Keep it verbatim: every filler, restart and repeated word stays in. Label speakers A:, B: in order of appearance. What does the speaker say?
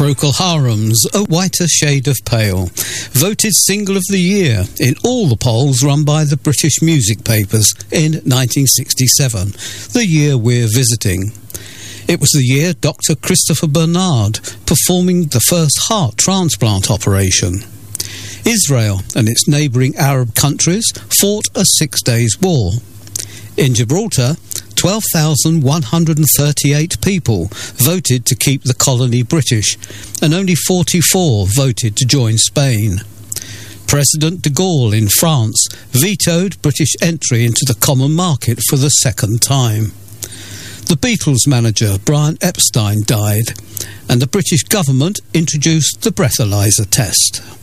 A: Procol Harum's A Whiter Shade of Pale, voted Single of the Year in all the polls run by the British music papers in nineteen sixty-seven, the year we're visiting. It was the year Doctor Christopher Bernard performing the first heart transplant operation. Israel and its neighbouring Arab countries fought a six days war. In Gibraltar, twelve thousand one hundred thirty-eight people voted to keep the colony British, and only forty-four voted to join Spain. President de Gaulle in France vetoed British entry into the common market for the second time. The Beatles manager Brian Epstein died, and the British government introduced the breathalyzer test.